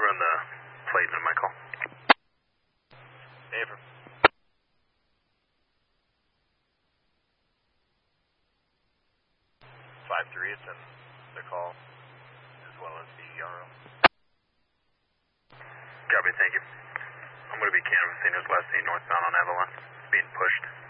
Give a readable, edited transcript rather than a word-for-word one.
run the plate in my call. Ava. 5-3, it's in the call, as well as the RO. Copy, thank you. I'm going to be canvassing his last 8 northbound on Avalon. It's being pushed.